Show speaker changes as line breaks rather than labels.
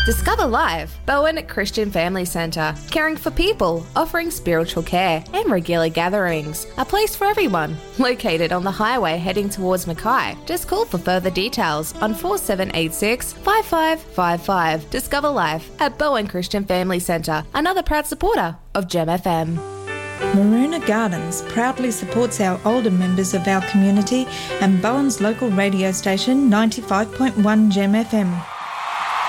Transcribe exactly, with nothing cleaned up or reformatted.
Discover Life, Bowen Christian Family Centre, caring for people, offering spiritual care and regular gatherings. A place for everyone. Located on the highway heading towards Mackay. Just call for further details on four seven eight six, five five five five. Discover Life at Bowen Christian Family Centre, another proud supporter of Gem F M.
Maroona Gardens proudly supports our older members of our community and Bowen's local radio station ninety-five point one Gem F M.